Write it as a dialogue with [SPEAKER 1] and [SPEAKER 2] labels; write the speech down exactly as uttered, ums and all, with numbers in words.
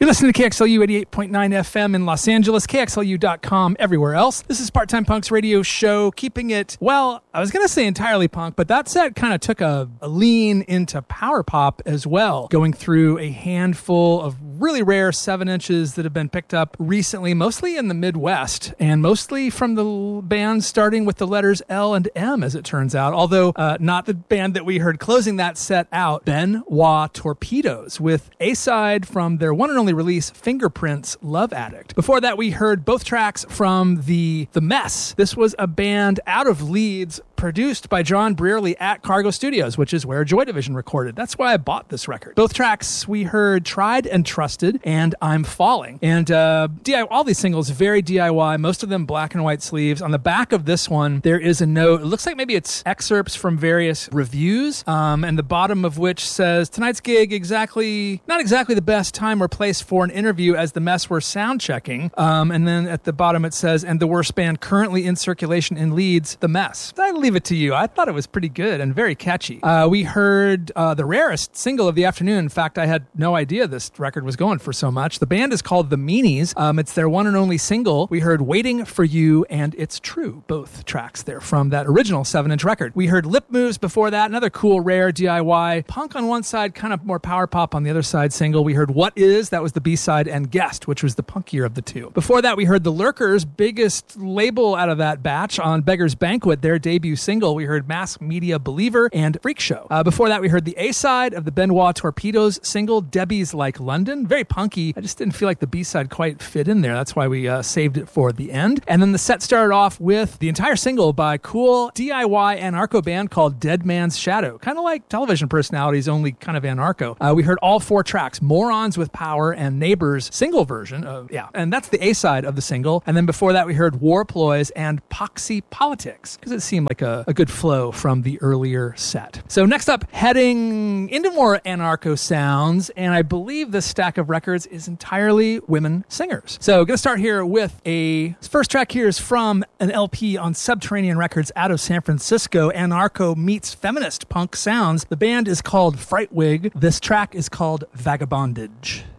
[SPEAKER 1] You're listening to K X L U eighty-eight point nine F M in Los Angeles, K X L U dot com everywhere else. This is Part-Time Punk's radio show, keeping it, well, I was going to say entirely punk, but that set kind of took a, a lean into power pop as well, going through a handful of really rare seven inches that have been picked up recently, mostly in the Midwest, and mostly from the bands starting with the letters L and M, as it turns out, although uh, not the band that we heard closing that set out, Benoit Torpedoes, with A-side from their one and only release, Fingerprints, Love Addict. Before that, we heard both tracks from the The Mess. This was a band out of Leeds, produced by John Brearley at Cargo Studios, which is where Joy Division recorded. That's why I bought this record. Both tracks we heard Tried and Trusted and I'm Falling. And uh, D I Y, all these singles, very D I Y, most of them black and white sleeves. On the back of this one, there is a note. It looks like maybe it's excerpts from various reviews, um, and the bottom of which says, tonight's gig, exactly, not exactly the best time or place for an interview as the Mess were sound checking. Um, and then at the bottom it says, and the worst band currently in circulation in Leeds, The Mess. I leave it to you. I thought it was pretty good and very catchy. Uh, we heard uh, the rarest single of the afternoon. In fact, I had no idea this record was going for so much. The band is called The Meanies. Um, it's their one and only single. We heard Waiting for You and It's True, both tracks there from that original seven inch record. We heard Lip Moves before that, another cool, rare D I Y. Punk on one side, kind of more power pop on the other side single. We heard What Is, that was the B-side, and Guest, which was the punkier of the two. Before that, we heard The Lurkers, biggest label out of that batch, on Beggar's Banquet, their debut single. We heard Mass Media Believer and Freak Show. Uh, before that, we heard the A-side of the Benoit Torpedoes single, Debbie's Like London. Very punky. I just didn't feel like the B-side quite fit in there. That's why we uh, saved it for the end. And then the set started off with the entire single by cool D I Y anarcho band called Dead Man's Shadow. Kind of like Television Personalities, only kind of anarcho. Uh, we heard all four tracks, Morons with Power and Neighbors single version of, yeah, and that's the A-side of the single. And then before that, we heard War Ploys and Poxy Politics, because it seemed like a, a good flow from the earlier set. So next up, heading into more anarcho sounds, and I believe this stack of records is entirely women singers. So going to start here with a first track here is from an L P on Subterranean Records out of San Francisco, anarcho meets feminist punk sounds. The band is called Frightwig. This track is called Vagabondage.